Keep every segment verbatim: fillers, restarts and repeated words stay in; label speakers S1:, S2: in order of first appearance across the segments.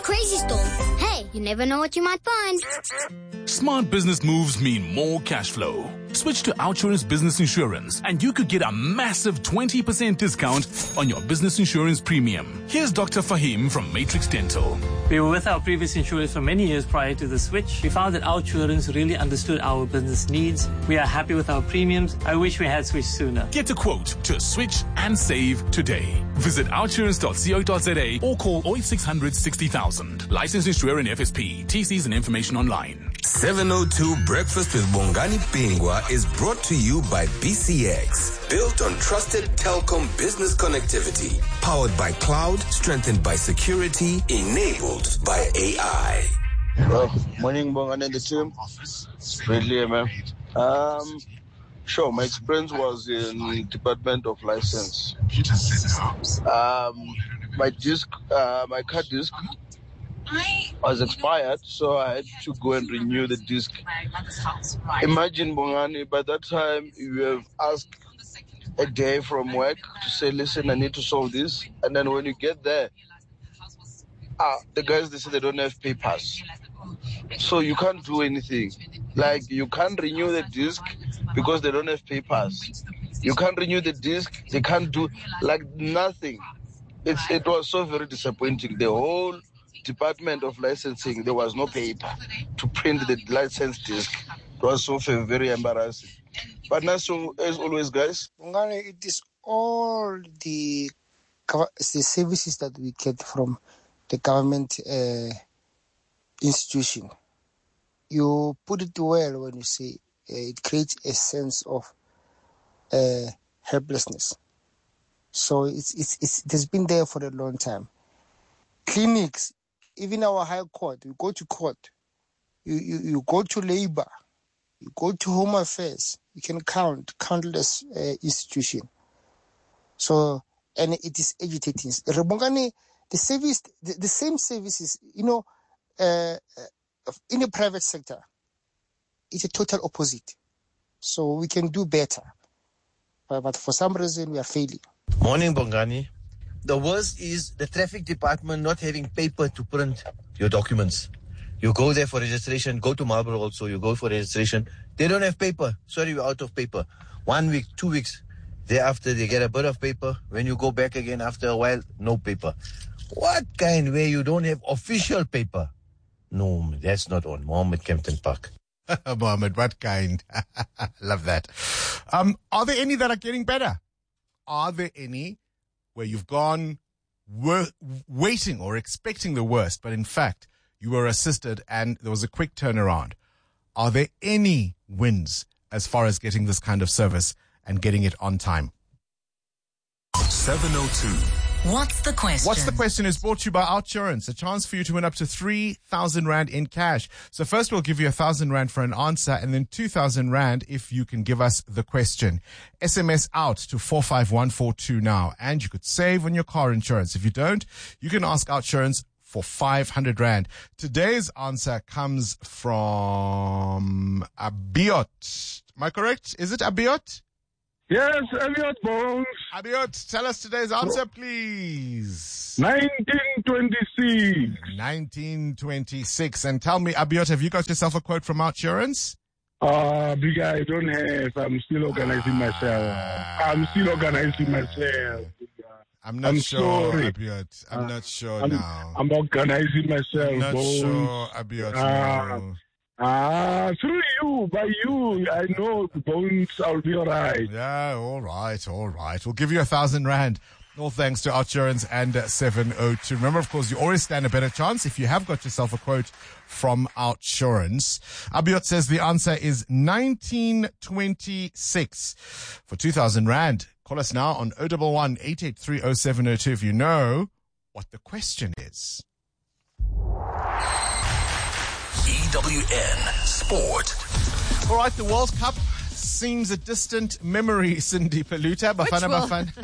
S1: crazy store. Hey, you never know what you might find.
S2: Smart business moves mean more cash flow. Switch to OUTsurance Business Insurance and you could get a massive twenty percent discount on your business insurance premium. Here's Doctor Fahim from Matrix Dental.
S3: We were with our previous insurers for many years prior to the switch. We found that OUTsurance really understood our business needs. We are happy with our premiums. I wish we had switched sooner.
S2: Get a quote to switch and save today. Visit outsurance dot co dot za or call oh eight six hundred sixty thousand. Licensed insurer and F S P. T Cs and information online.
S4: seven oh two Breakfast with Bongani Pingwa is brought to you by B C X. Built on trusted telecom business connectivity. Powered by cloud, strengthened by security, enabled by A I.
S5: Well, morning, Bongani and the team. Friendly, man. Um, sure, my experience was in Department of License. Um, my disc, uh, my car disc was expired, so I had to go and renew the disc. Imagine, Bongani, by that time you have asked a day from work to say, listen, I need to solve this. And then when you get there, ah, the guys, they say they don't have papers. So you can't do anything. Like, you can't renew the disc because they don't have papers. You can't renew the disc. They can't do, like, nothing. It's, it was so very disappointing. The whole Department of Licensing, there was no paper to print the license disc. It was so very embarrassing. But now, so as always, guys,
S6: it is all the the services that we get from the government uh, institution. You put it well when you say uh, it creates a sense of uh, helplessness. So it's, it's it's it has been there for a long time. Clinics, even our high court, you go to court, you, you, you go to labor, you go to home affairs, you can count countless uh, institutions. So, and it is agitating. Rebongani, the service, the, the same services, you know, uh, in the private sector, it's a total opposite. So we can do better. But, but for some reason, we are failing.
S7: Morning, Bongani. The worst is the traffic department not having paper to print your documents. You go there for registration, go to Marlborough also, you go for registration. They don't have paper. Sorry, we're out of paper. One week, two weeks. Thereafter, they get a bit of paper. When you go back again after a while, no paper. What kind way you don't have official paper? No, that's not on. Mohammed Kempton Park.
S8: Mohammed, what kind? Love that. Um, are there any that are getting better? Are there any where you've gone wor- waiting or expecting the worst, but in fact, you were assisted and there was a quick turnaround? Are there any wins as far as getting this kind of service and getting it on time?
S4: seven oh two.
S9: What's the question?
S8: What's the question is brought to you by OUTsurance. A chance for you to win up to three thousand rand in cash. So first we'll give you one thousand rand for an answer and then two thousand rand if you can give us the question. S M S out to four five one four two now and you could save on your car insurance. If you don't, you can ask OUTsurance for five hundred rand. Today's answer comes from Abiot. Am I correct? Is it Abiot?
S10: Yes, Abiot Bones.
S8: Abiot, tell us today's answer, please.
S10: nineteen twenty-six.
S8: nineteen twenty-six. And tell me, Abiot, have you got yourself a quote from OUTsurance?
S10: Uh, big I don't have. I'm still organizing uh, myself. I'm still organizing myself.
S8: I'm not
S10: I'm
S8: sure,
S10: sorry.
S8: Abiot. I'm
S10: uh,
S8: not sure
S10: I'm,
S8: now.
S10: I'm organizing myself.
S8: I'm not
S10: Bones.
S8: sure, Abiot.
S10: Uh,
S8: no.
S10: Ah, through you, by you, I know Bones, I'll be all right.
S8: Yeah, all right, all right. We'll give you a thousand rand. All thanks to OUTsurance and uh, seven oh two. Remember, of course, you always stand a better chance if you have got yourself a quote from OUTsurance. Abiot says the answer is nineteen twenty-six. For two thousand rand, call us now on oh one one, eight eight three, oh seven oh two if you know what the question is.
S4: E W N Sport.
S8: All right, the World Cup seems a distant memory, Cindy Paluta.
S11: Which
S8: Bafana
S11: World?
S8: Bafana.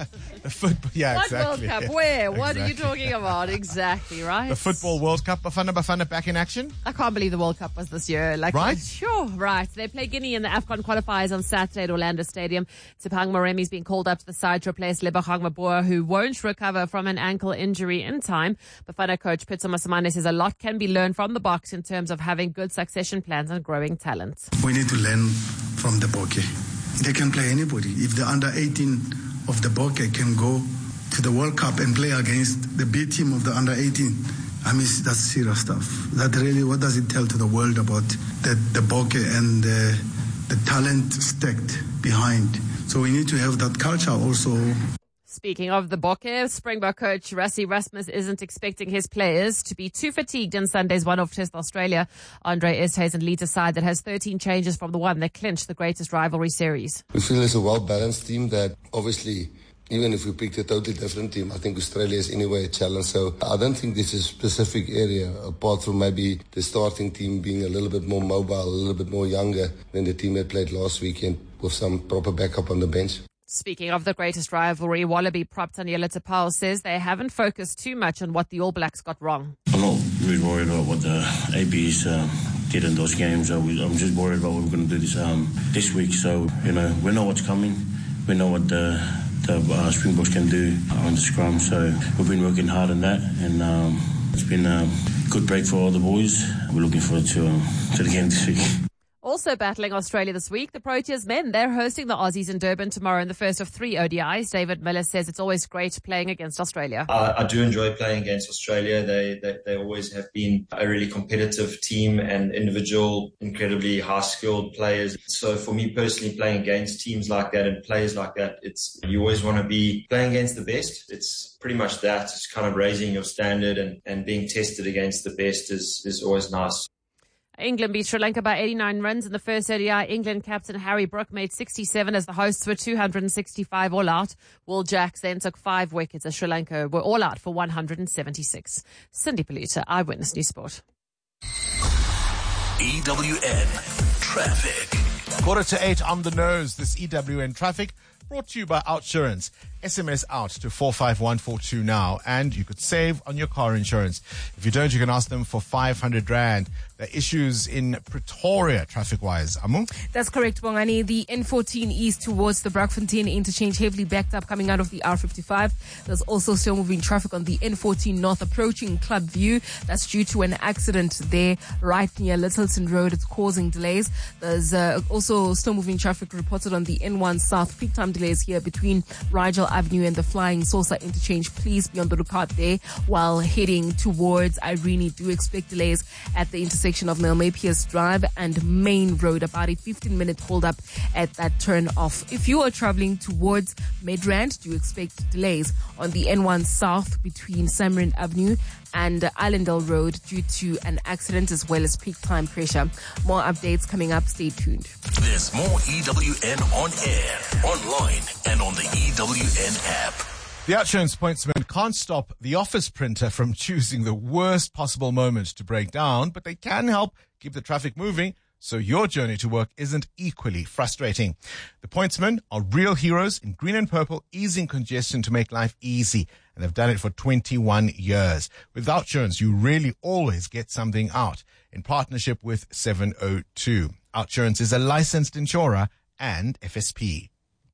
S8: The football, yeah,
S9: What
S8: exactly.
S9: World Cup? Where? What are you
S8: Exactly.
S9: talking about? Exactly, right?
S8: The Football World Cup. Bafana Bafana back in action?
S9: I can't believe the World Cup was this year. Like,
S8: Right?
S9: Sure, right. They play Guinea in the AFCON qualifiers on Saturday at Orlando Stadium. Tsipang Moremi's been called up to the side to replace Lebogang Maboa, who won't recover from an ankle injury in time. Bafana coach Pitso Masamane says a lot can be learned from the Boks in terms of having good succession plans and growing talent.
S11: We need to learn from the Bokke. They can play anybody. If the under eighteen of the Bokke can go to the World Cup and play against the B team of the under eighteen, I mean, that's serious stuff. That really, what does it tell to the world about the, the Bokke and the, the talent stacked behind? So we need to have that culture also.
S9: Speaking of the Bokke, Springbok coach Rassie Rasmus isn't expecting his players to be too fatigued in Sunday's one-off Test Australia. Andre Esthuizen leads a side that has thirteen changes from the one that clinched the greatest rivalry series.
S12: We feel it's a well-balanced team that obviously, even if we picked a totally different team, I think Australia is anyway a challenge. So I don't think there's a specific area, apart from maybe the starting team being a little bit more mobile, a little bit more younger than the team that played last weekend with some proper backup on the bench.
S9: Speaking of the greatest rivalry, Wallaby prop Taniela Tapau says they haven't focused too much on what the All Blacks got wrong.
S13: I'm not really worried about what the A Bs uh, did in those games. I was, I'm just worried about what we're going to do this um, this week. So, you know, we know what's coming. We know what the, the uh, Springboks can do on the scrum. So we've been working hard on that. And um, it's been a good break for all the boys. We're looking forward to, um, to the game this week.
S9: Also battling Australia this week, the Proteas men. They're hosting the Aussies in Durban tomorrow in the first of three O D Is. David Miller says it's always great playing against Australia.
S14: Uh, I do enjoy playing against Australia. They, they they always have been a really competitive team and individual, incredibly high-skilled players. So for me personally, playing against teams like that and players like that, it's you always want to be playing against the best. It's pretty much that. It's kind of raising your standard and, and being tested against the best is, is always nice.
S9: England beat Sri Lanka by eighty-nine runs in the first O D I. England captain Harry Brook made sixty-seven as the hosts were two hundred sixty-five all out. Will Jacks then took five wickets as Sri Lanka were all out for one hundred seventy-six. Cindy Paluta, Eyewitness News Sport.
S15: E W N Traffic.
S8: Quarter to eight on the nose. This E W N Traffic brought to you by Outsurance. S M S out to four five one four two now, and you could save on your car insurance. If you don't, you can ask them for five hundred rand. The issues in Pretoria, traffic-wise. Amu?
S16: That's correct, Bongani. The N fourteen east towards the Brackfontein interchange heavily backed up coming out of the R fifty-five. There's also still moving traffic on the N fourteen north approaching Club View. That's due to an accident there right near Littleton Road. It's causing delays. There's uh, also still moving traffic reported on the N one south. Peak time delays here between Rigel Avenue and the Flying Saucer interchange. Please be on the lookout there while heading towards Irene. Do expect delays at the intersection of Melmapius Drive and Main Road. About a fifteen minute hold up at that turn off. If you are traveling towards Midrand, do expect delays on the N one south between Samrin Avenue and Islandale Road due to an accident as well as peak time pressure. More updates coming up. Stay tuned.
S15: There's more E W N on air, online, and on the E W N app.
S8: The Outsurance pointsman can't stop the office printer from choosing the worst possible moment to break down, but they can help keep the traffic moving so your journey to work isn't equally frustrating. The pointsmen are real heroes in green and purple, easing congestion to make life easy, and they've done it for twenty-one years. With Outsurance, you really always get something out. In partnership with seven oh two. Outsurance is a licensed insurer and F S P.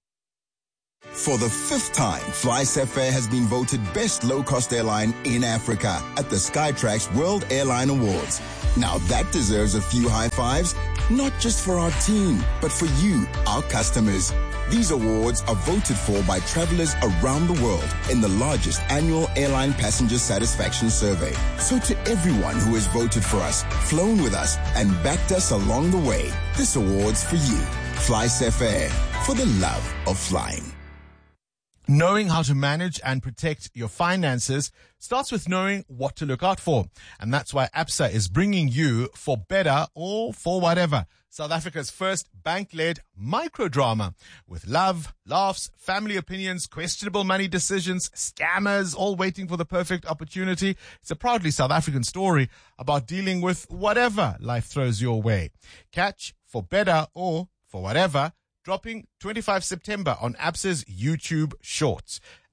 S17: For the fifth time, FlySafair has been voted best low-cost airline in Africa at the Skytrax World Airline Awards. Now that deserves a few high fives, not just for our team, but for you, our customers. These awards are voted for by travelers around the world in the largest annual airline passenger satisfaction survey. So to everyone who has voted for us, flown with us, and backed us along the way, this award's for you. FlySafair, for the love of flying.
S8: Knowing how to manage and protect your finances starts with knowing what to look out for. And that's why ABSA is bringing you For Better or For Whatever, South Africa's first bank-led microdrama with love, laughs, family opinions, questionable money decisions, scammers, all waiting for the perfect opportunity. It's a proudly South African story about dealing with whatever life throws your way. Catch For Better or For Whatever dropping twenty-fifth of September on ABSA's YouTube Shorts.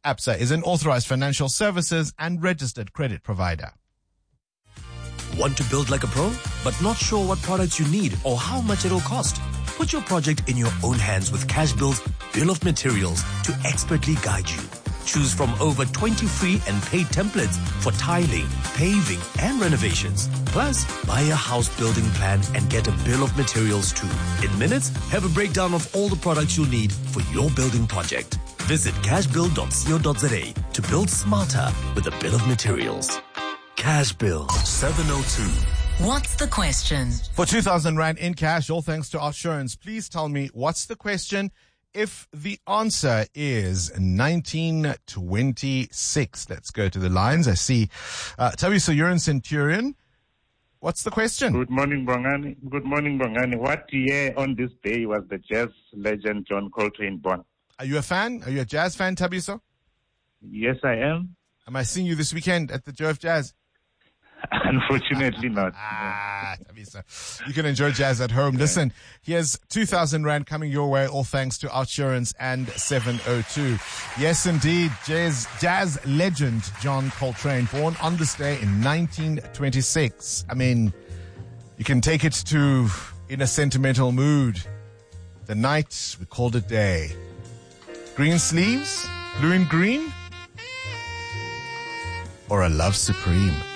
S8: Absa is an authorized financial services and registered credit provider.
S18: Want to build like a pro, but not sure what products you need or how much it'll cost? Put your project in your own hands with CashBuild's Bill of Materials to expertly guide you. Choose from over twenty free and paid templates for tiling, paving, and renovations. Plus, buy a house building plan and get a bill of materials too. In minutes, have a breakdown of all the products you'll need for your building project. Visit cashbuild dot co dot za to build smarter with a bill of materials. CashBuild.
S15: seven oh two.
S19: What's the question?
S8: For two thousand Rand in cash, all thanks to Outsurance, please tell me what's the question? If the answer is nineteen twenty-six, let's go to the lines. I see uh, Tabiso, you're in Centurion. What's the question?
S20: Good morning, Bongani. Good morning, Bongani. What year on this day was the jazz legend John Coltrane born?
S8: Are you a fan? Are you a jazz fan, Tabiso?
S20: Yes, I am.
S8: Am I seeing you this weekend at the Joe of Jazz?
S20: Unfortunately not.
S8: Ah, you can enjoy jazz at home. Listen, here's two thousand Rand coming your way, all thanks to Outsurance and seven oh two. Yes, indeed, jazz, jazz legend John Coltrane, born on this day in nineteen twenty-six. I mean, you can take it to in a sentimental mood. The night, we called it day. Green sleeves, blue and green, or a love supreme.